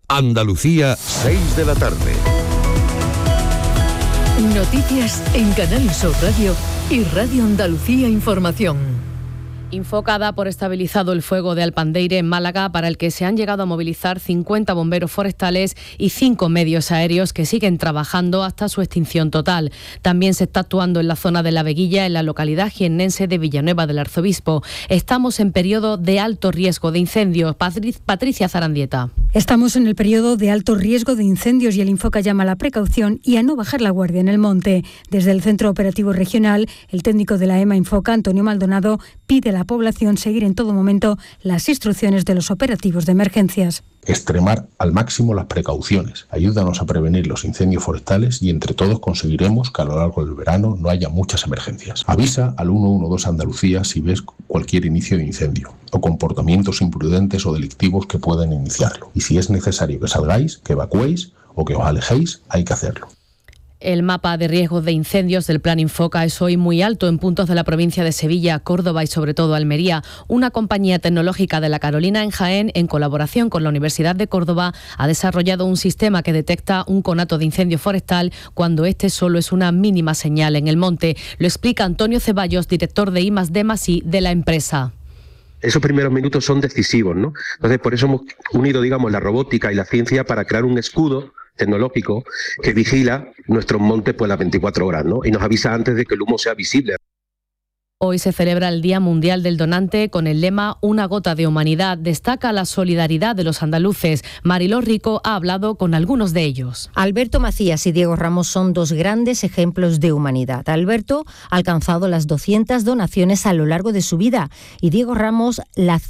Andalucía, 6 de la tarde. Noticias en Canal Sur Radio y Radio Andalucía Información. Infoca da por estabilizado el fuego de Alpandeire en Málaga, para el que se han llegado a movilizar 50 bomberos forestales y 5 medios aéreos que siguen trabajando hasta su extinción total. También se está actuando en la zona de La Veguilla, en la localidad jiennense de Villanueva del Arzobispo. Estamos en periodo de alto riesgo de incendios. Patricia Zarandieta. Estamos en el periodo de alto riesgo de incendios y el Infoca llama a la precaución y a no bajar la guardia en el monte. Desde el Centro Operativo Regional, el técnico de la EMA Infoca, Antonio Maldonado, pide a la población seguir en todo momento las instrucciones de los operativos de emergencias. Extremar al máximo las precauciones. Ayúdanos a prevenir los incendios forestales y entre todos conseguiremos que a lo largo del verano no haya muchas emergencias. Avisa al 112 Andalucía si ves cualquier inicio de incendio o comportamientos imprudentes o delictivos que puedan iniciarlo. Y si es necesario que salgáis, que evacuéis o que os alejéis, hay que hacerlo. El mapa de riesgos de incendios del Plan Infoca es hoy muy alto en puntos de la provincia de Sevilla, Córdoba y sobre todo Almería. Una compañía tecnológica de La Carolina en Jaén, en colaboración con la Universidad de Córdoba, ha desarrollado un sistema que detecta un conato de incendio forestal cuando este solo es una mínima señal en el monte. Lo explica Antonio Ceballos, director de I+D+I de la empresa. Esos primeros minutos son decisivos, ¿no? Entonces, por eso hemos unido, la robótica y la ciencia para crear un escudo tecnológico que vigila nuestros montes las 24 horas, ¿no? Y nos avisa antes de que el humo sea visible. Hoy se celebra el Día Mundial del Donante con el lema Una gota de humanidad. Destaca la solidaridad de los andaluces. Mariló Rico ha hablado con algunos de ellos. Alberto Macías y Diego Ramos son dos grandes ejemplos de humanidad. Alberto ha alcanzado las 200 donaciones a lo largo de su vida y Diego Ramos las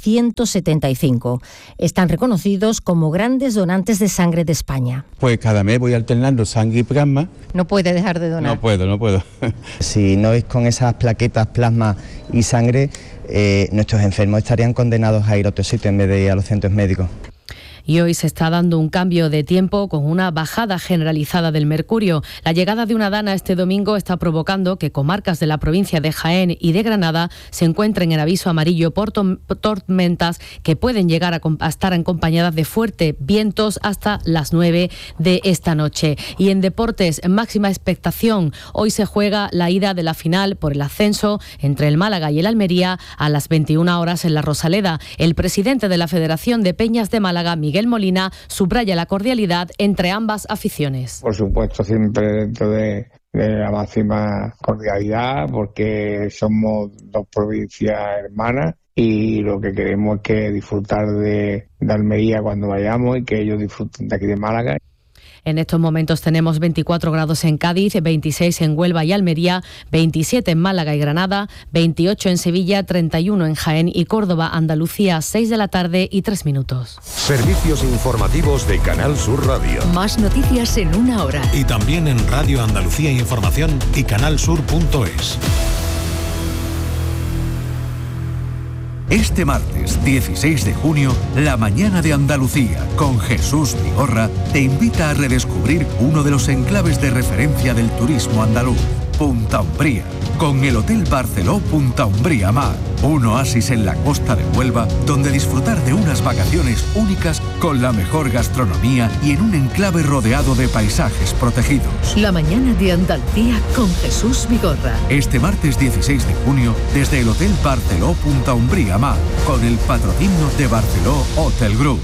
175. Están reconocidos como grandes donantes de sangre de España. Pues cada mes voy alternando sangre y plasma. No puede dejar de donar. No puedo. Si no es con esas plaquetas, plasma y sangre, nuestros enfermos estarían condenados a ir a otro sitio en vez de ir a los centros médicos. Y hoy se está dando un cambio de tiempo con una bajada generalizada del mercurio. La llegada de una dana este domingo está provocando que comarcas de la provincia de Jaén y de Granada se encuentren en aviso amarillo por tormentas que pueden llegar a estar acompañadas de fuertes vientos hasta las 9 de esta noche. Y en deportes, máxima expectación. Hoy se juega la ida de la final por el ascenso entre el Málaga y el Almería a las 21 horas en la Rosaleda. El presidente de la Federación de Peñas de Málaga, Miguel Molina, subraya la cordialidad entre ambas aficiones. Por supuesto, siempre dentro de la máxima cordialidad, porque somos dos provincias hermanas y lo que queremos es que disfrutar de Almería cuando vayamos y que ellos disfruten de aquí de Málaga. En estos momentos tenemos 24 grados en Cádiz, 26 en Huelva y Almería, 27 en Málaga y Granada, 28 en Sevilla, 31 en Jaén y Córdoba. Andalucía, 6 de la tarde y 3 minutos. Servicios informativos de Canal Sur Radio. Más noticias en una hora. Y también en Radio Andalucía Información y canalsur.es. Este martes 16 de junio, la mañana de Andalucía con Jesús Vigorra te invita a redescubrir uno de los enclaves de referencia del turismo andaluz, Punta Umbría, con el Hotel Barceló Punta Umbría Mar, un oasis en la costa de Huelva donde disfrutar de unas vacaciones únicas con la mejor gastronomía y en un enclave rodeado de paisajes protegidos. La mañana de Andalucía con Jesús Vigorra. Este martes 16 de junio desde el Hotel Barceló Punta Umbría Mar, con el patrocinio de Barceló Hotel Group.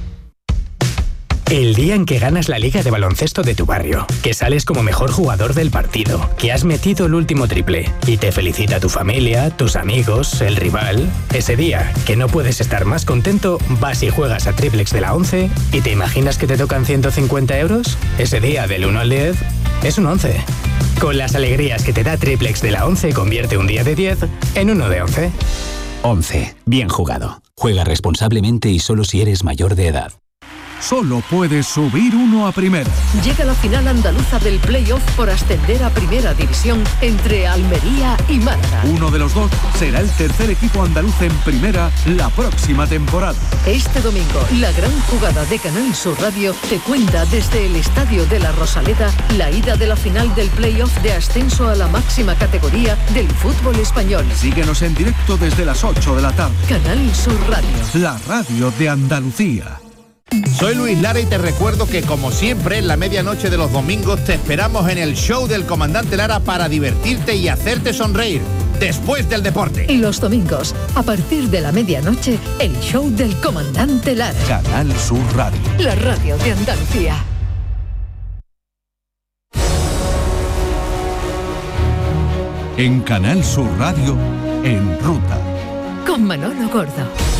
El día en que ganas la liga de baloncesto de tu barrio, que sales como mejor jugador del partido, que has metido el último triple y te felicita tu familia, tus amigos, el rival. Ese día, que no puedes estar más contento, vas y juegas a Triplex de la 11 y te imaginas que te tocan 150 euros. Ese día, del 1 al 10, es un 11. Con las alegrías que te da Triplex de la 11, convierte un día de 10 en uno de 11. 11. Bien jugado. Juega responsablemente y solo si eres mayor de edad. Solo puedes subir uno a primera. Llega la final andaluza del play-off por ascender a primera división entre Almería y Málaga. Uno de los dos será el tercer equipo andaluz en primera la próxima temporada. Este domingo, la gran jugada de Canal Sur Radio te cuenta desde el Estadio de la Rosaleda la ida de la final del play-off de ascenso a la máxima categoría del fútbol español. Síguenos en directo desde las 8 de la tarde. Canal Sur Radio. La radio de Andalucía. Soy Luis Lara y te recuerdo que, como siempre, en la medianoche de los domingos te esperamos en el show del Comandante Lara para divertirte y hacerte sonreír después del deporte. Y los domingos, a partir de la medianoche, el show del Comandante Lara. Canal Sur Radio. La radio de Andalucía. En Canal Sur Radio, En Ruta. Con Manolo Gordo.